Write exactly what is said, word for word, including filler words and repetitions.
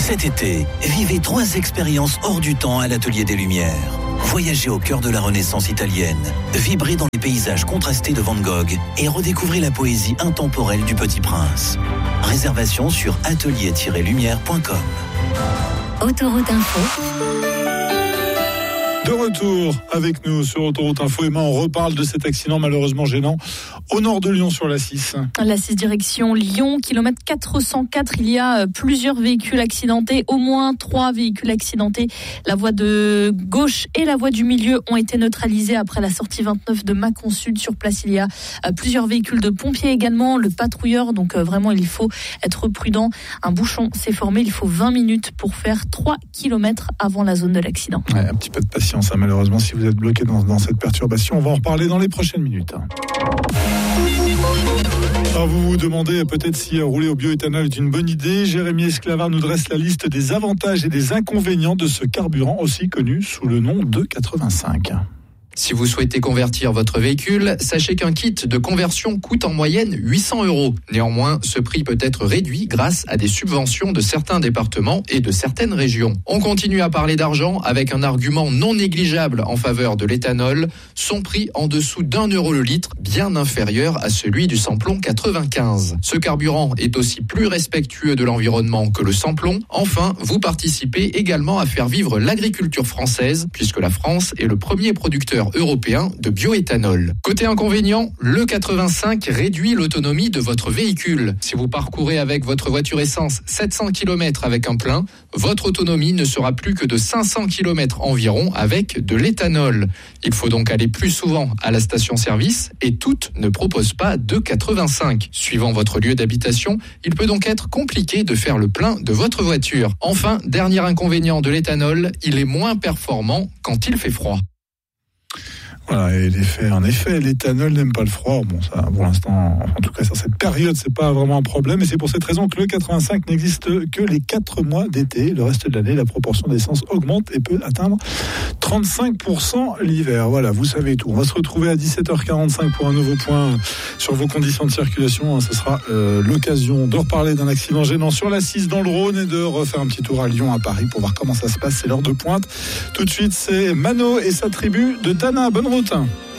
Cet été, vivez trois expériences hors du temps à l'Atelier des Lumières. Voyagez au cœur de la Renaissance italienne, vibrez dans les paysages contrastés de Van Gogh et redécouvrez la poésie intemporelle du Petit Prince. Réservation sur atelier tiret lumière point com. Autoroute Info. De retour avec nous sur Autoroute Info. Emma, on reparle de cet accident malheureusement gênant au nord de Lyon sur l'A six. La six direction Lyon, kilomètre quatre cent quatre. Il y a plusieurs véhicules accidentés, au moins trois véhicules accidentés. La voie de gauche et la voie du milieu ont été neutralisées après la sortie vingt-neuf de Mâcon Sud. Sur place, il y a plusieurs véhicules de pompiers également, le patrouilleur. Donc vraiment, il faut être prudent. Un bouchon s'est formé. Il faut vingt minutes pour faire trois kilomètres avant la zone de l'accident. Ouais, un petit peu de patience. Hein, malheureusement, si vous êtes bloqué dans, dans cette perturbation, on va en reparler dans les prochaines minutes. Alors vous vous demandez peut-être si rouler au bioéthanol est une bonne idée. Jérémy Esclavard nous dresse la liste des avantages et des inconvénients de ce carburant, aussi connu sous le nom de quatre-vingt-cinq. Si vous souhaitez convertir votre véhicule, sachez qu'un kit de conversion coûte en moyenne huit cents euros. Néanmoins, ce prix peut être réduit grâce à des subventions de certains départements et de certaines régions. On continue à parler d'argent avec un argument non négligeable en faveur de l'éthanol, son prix en dessous d'un euro le litre, bien inférieur à celui du samplon quatre-vingt-quinze. Ce carburant est aussi plus respectueux de l'environnement que le samplon. Enfin, vous participez également à faire vivre l'agriculture française, puisque la France est le premier producteur européen de bioéthanol. Côté inconvénient, le quatre-vingt-cinq réduit l'autonomie de votre véhicule. Si vous parcourez avec votre voiture essence sept cents kilomètres avec un plein, votre autonomie ne sera plus que de cinq cents kilomètres environ avec de l'éthanol. Il faut donc aller plus souvent à la station-service et toutes ne proposent pas de quatre-vingt-cinq. Suivant votre lieu d'habitation, il peut donc être compliqué de faire le plein de votre voiture. Enfin, dernier inconvénient de l'éthanol, il est moins performant quand il fait froid. Voilà, et l'effet, en effet, l'éthanol n'aime pas le froid. Bon, ça, pour l'instant, en tout cas, sur cette période, c'est pas vraiment un problème. Et c'est pour cette raison que le quatre-vingt-cinq n'existe que les quatre mois d'été. Le reste de l'année, la proportion d'essence augmente et peut atteindre trente-cinq pour cent l'hiver. Voilà, vous savez tout. On va se retrouver à dix-sept heures quarante-cinq pour un nouveau point sur vos conditions de circulation. Ce sera euh, l'occasion de reparler d'un accident gênant sur l'A six dans le Rhône et de refaire un petit tour à Lyon, à Paris, pour voir comment ça se passe. C'est l'heure de pointe. Tout de suite, c'est Mano et sa tribu de Tana. Bonne route.